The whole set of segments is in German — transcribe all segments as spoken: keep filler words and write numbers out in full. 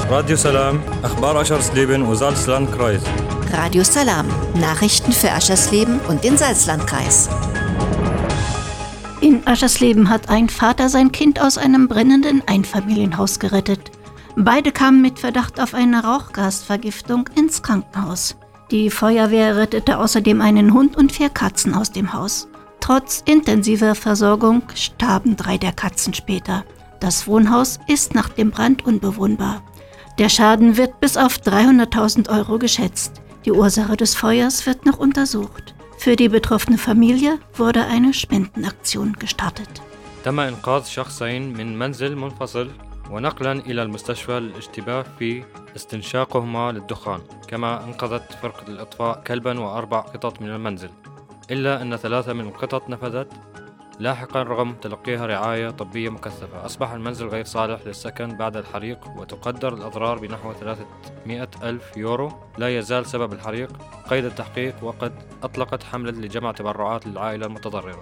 Radio Salam, Akhbar Aschersleben und Salzlandkreis. Radio Salam, Nachrichten für Aschersleben und den Salzlandkreis. In Aschersleben hat ein Vater sein Kind aus einem brennenden Einfamilienhaus gerettet. Beide kamen mit Verdacht auf eine Rauchgasvergiftung ins Krankenhaus. Die Feuerwehr rettete außerdem einen Hund und vier Katzen aus dem Haus. Trotz intensiver Versorgung starben drei der Katzen später. Das Wohnhaus ist nach dem Brand unbewohnbar. Der Schaden wird bis auf dreihunderttausend Euro geschätzt. Die Ursache des Feuers wird noch untersucht. Für die betroffene Familie wurde eine Spendenaktion gestartet. تم إنقاذ شخصين من منزل منفصل ونقلا إلى المستشفى للاشتباه في استنشاقهما للدخان، كما أنقذت فرقة الإطفاء كلبا وأربع قطط من المنزل، إلا أن ثلاثة من القطط نفذت لاحقا رغم تلقيها رعاية طبية مكثفة. أصبح المنزل غير صالح للسكن بعد الحريق، وتقدر الأضرار بنحو ثلاثمائة ألف يورو. لا يزال سبب الحريق قيد التحقيق، وقد أطلقت حملة لجمع تبرعات للعائلة المتضررة.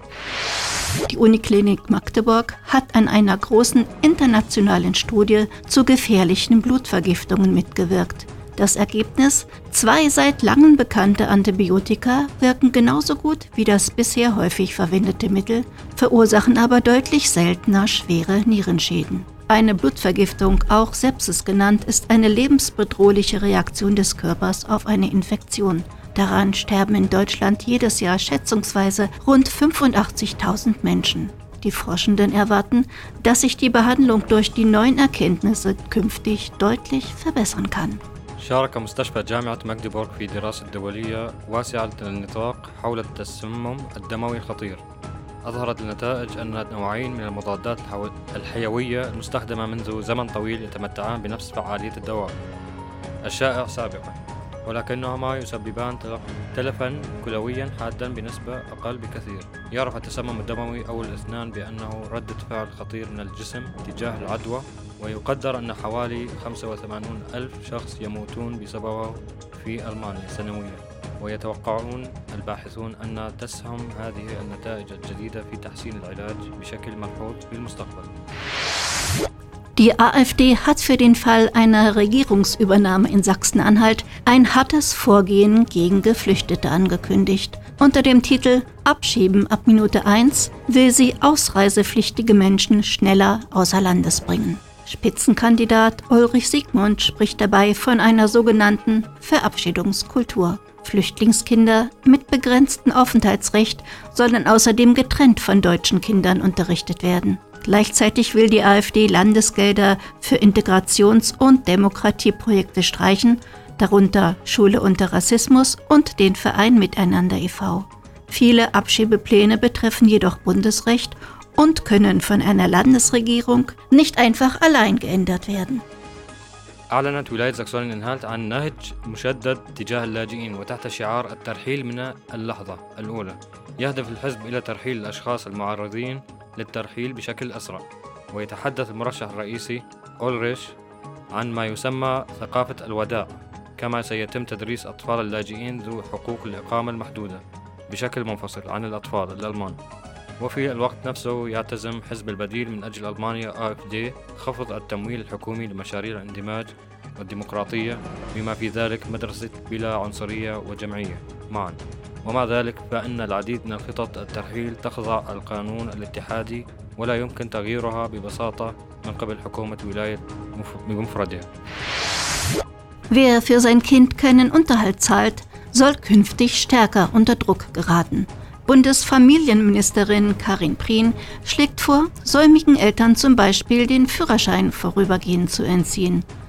Die Uniklinik Magdeburg hat an einer großen internationalen Studie zu gefährlichen Blutvergiftungen mitgewirkt. Das Ergebnis: Zwei seit langem bekannte Antibiotika wirken genauso gut wie das bisher häufig verwendete Mittel, verursachen aber deutlich seltener schwere Nierenschäden. Eine Blutvergiftung, auch Sepsis genannt, ist eine lebensbedrohliche Reaktion des Körpers auf eine Infektion. Daran sterben in Deutschland jedes Jahr schätzungsweise rund fünfundachtzigtausend Menschen. Die Forschenden erwarten, dass sich die Behandlung durch die neuen Erkenntnisse künftig deutlich verbessern kann. شارك مستشفى جامعة ماغديبورغ في دراسة دولية واسعة النطاق حول التسمم الدموي الخطير. أظهرت النتائج أن نوعين من المضادات الحيوية المستخدمة منذ زمن طويل يتمتعان بنفس فعالية الدواء الشائع سابقا، ولكنهما يسببان تلفا كلويا حادا بنسبة أقل بكثير. يعرف التسمم الدموي أو الاثنان بأنه ردة فعل خطير من الجسم تجاه العدوى، ويقدر أن حوالي خمسة وثمانين ألف شخص يموتون بسببه في ألمانيا سنويا، ويتوقعون الباحثون أن تسهم هذه النتائج الجديدة في تحسين العلاج بشكل ملحوظ في المستقبل. Die AfD hat für den Fall einer Regierungsübernahme in Sachsen-Anhalt ein hartes Vorgehen gegen Geflüchtete angekündigt. Unter dem Titel Abschieben ab Minute eins will sie ausreisepflichtige Menschen schneller außer Landes bringen. Spitzenkandidat Ulrich Siegmund spricht dabei von einer sogenannten Verabschiedungskultur. Flüchtlingskinder mit begrenztem Aufenthaltsrecht sollen außerdem getrennt von deutschen Kindern unterrichtet werden. Gleichzeitig will die AfD Landesgelder für Integrations- und Demokratieprojekte streichen, darunter Schule unter Rassismus und den Verein Miteinander e V Viele Abschiebepläne betreffen jedoch Bundesrecht und können von einer Landesregierung nicht einfach allein geändert werden. أعلنت ولاية زاكسوني الأنهالت عن نهج مشدد تجاه اللاجئين وتحت شعار الترحيل من اللحظة الأولى. يهدف الحزب إلى ترحيل الأشخاص المعرضين للترحيل بشكل أسرع. ويتحدث المرشح الرئيسي أولريش عن ما يسمى ثقافة الوداع، كما سيتم تدريس أطفال اللاجئين ذو حقوق الإقامة المحدودة بشكل منفصل عن الأطفال الألمان. وفي الوقت نفسه يعتزم حزب البديل من أجل ألمانيا آف دي خفض التمويل الحكومي لمشاريع الاندماج والديمقراطية، بما في ذلك مدرسة بلا عنصرية وجمعية معا. ومع ذلك فإن العديد من خطط الترحيل تخضع القانون الاتحادي ولا يمكن تغييرها ببساطة من قبل حكومة ولاية بمفردها. Wer für sein Kind keinen Unterhalt zahlt, soll künftig stärker unter Druck geraten. Bundesfamilienministerin Karin Prien schlägt vor, säumigen Eltern zum Beispiel den Führerschein vorübergehend zu entziehen.